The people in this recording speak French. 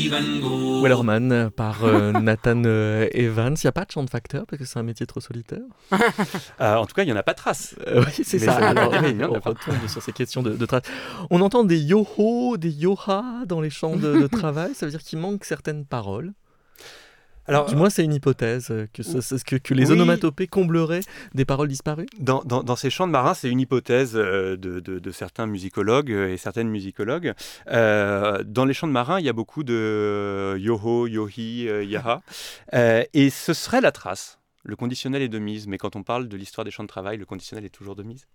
Wellerman par Nathan Evans. Il n'y a pas de chant facteur parce que c'est un métier trop solitaire. En tout cas, il n'y en a pas de trace. Oui, c'est Mais ça. ça veut pas Alors, dire qu'il y en a on pas. retombe sur ces questions de trace. On entend des yo-ho, des yo-ha dans les chants de travail. Ça veut dire qu'il manque certaines paroles. Alors, Du moins, c'est une hypothèse que les oui. onomatopées combleraient des paroles disparues. Dans ces chants de marins, c'est une hypothèse de certains musicologues et certaines musicologues. Dans les chants de marins, il y a beaucoup de yo-ho, yo-hi, yaha. Et ce serait la trace. Le conditionnel est de mise, mais quand on parle de l'histoire des chants de travail, le conditionnel est toujours de mise.